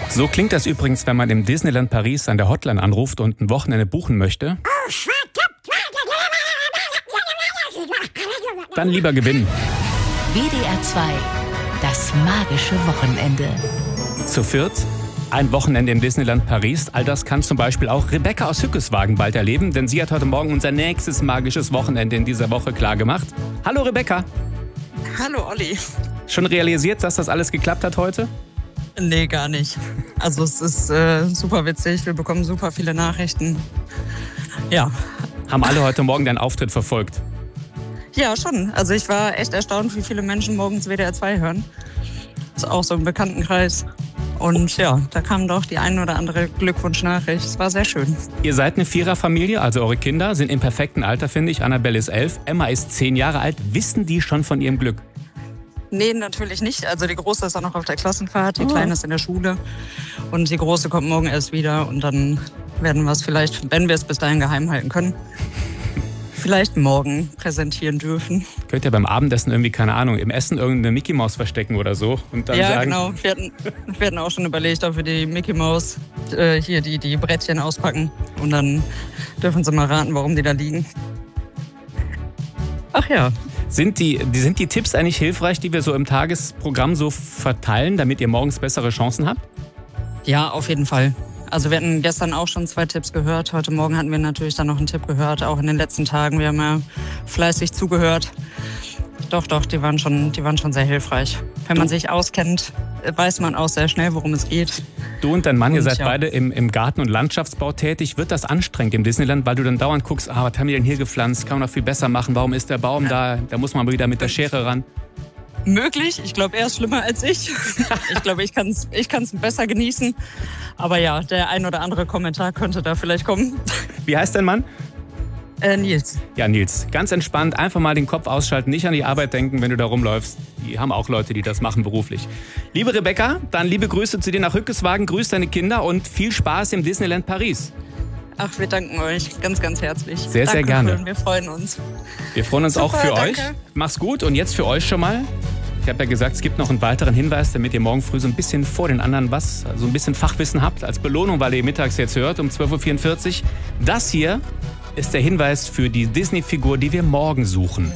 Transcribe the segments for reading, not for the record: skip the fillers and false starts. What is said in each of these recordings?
So klingt das übrigens, wenn man im Disneyland Paris an der Hotline anruft und ein Wochenende buchen möchte. Dann lieber gewinnen. WDR 2, das magische Wochenende. Zu viert, ein Wochenende im Disneyland Paris. All das kann zum Beispiel auch Rebecca aus Hückeswagen bald erleben, denn sie hat heute Morgen unser nächstes magisches Wochenende in dieser Woche klargemacht. Hallo Rebecca. Hallo Olli. Schon realisiert, dass das alles geklappt hat heute? Nee, gar nicht. Also es ist super witzig, wir bekommen super viele Nachrichten. Ja. Haben alle heute Morgen deinen Auftritt verfolgt? Ja, schon. Also ich war echt erstaunt, wie viele Menschen morgens WDR 2 hören. Das ist auch so im Bekanntenkreis. Und ja, da kam doch die ein oder andere Glückwunschnachricht. Es war sehr schön. Ihr seid eine Viererfamilie, also eure Kinder sind im perfekten Alter, finde ich. Annabelle ist 11, Emma ist 10 Jahre alt. Wissen die schon von ihrem Glück? Nee, natürlich nicht. Also die Große ist auch noch auf der Klassenfahrt, die Kleine ist in der Schule. Und die Große kommt morgen erst wieder. Und dann werden wir es vielleicht, wenn wir es bis dahin geheim halten können, vielleicht morgen präsentieren dürfen. Könnt ihr beim Abendessen irgendwie, keine Ahnung, im Essen irgendeine Mickey Maus verstecken oder so? Und dann ja, sagen, genau. Wir hatten auch schon überlegt, ob wir die Mickey Maus, hier die Brettchen auspacken. Und dann dürfen sie mal raten, warum die da liegen. Ach ja. Sind die Tipps eigentlich hilfreich, die wir so im Tagesprogramm so verteilen, damit ihr morgens bessere Chancen habt? Ja, auf jeden Fall. Also wir hatten gestern auch schon 2 Tipps gehört. Heute Morgen hatten wir natürlich dann noch einen Tipp gehört, auch in den letzten Tagen. Wir haben ja fleißig zugehört. Doch, die waren schon sehr hilfreich. Wenn man sich auskennt, weiß man auch sehr schnell, worum es geht. Du und dein Mann, ihr seid beide im Garten- und Landschaftsbau tätig. Wird das anstrengend im Disneyland, weil du dann dauernd guckst, was haben wir denn hier gepflanzt? Kann man noch viel besser machen? Warum ist der Baum da? Da muss man wieder mit der Schere ran. Möglich. Ich glaube, er ist schlimmer als ich. Ich glaube, ich kann's besser genießen. Aber ja, der ein oder andere Kommentar könnte da vielleicht kommen. Wie heißt dein Mann? Nils. Ja, Nils. Ganz entspannt, einfach mal den Kopf ausschalten, nicht an die Arbeit denken, wenn du da rumläufst. Die haben auch Leute, die das machen beruflich. Liebe Rebecca, dann liebe Grüße zu dir nach Hückeswagen, grüß deine Kinder und viel Spaß im Disneyland Paris. Ach, wir danken euch ganz, ganz herzlich. Sehr, sehr gerne. Schön, wir freuen uns. Wir freuen uns auch für euch. Mach's gut und jetzt für euch schon mal. Ich habe ja gesagt, es gibt noch einen weiteren Hinweis, damit ihr morgen früh so ein bisschen vor den anderen so ein bisschen Fachwissen habt, als Belohnung, weil ihr mittags jetzt hört, um 12.44 Uhr. Das hier ist der Hinweis für die Disney-Figur, die wir morgen suchen.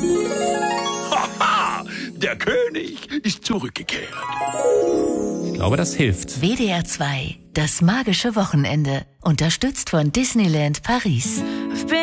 Haha, der König ist zurückgekehrt. Ich glaube, das hilft. WDR 2, das magische Wochenende. Unterstützt von Disneyland Paris.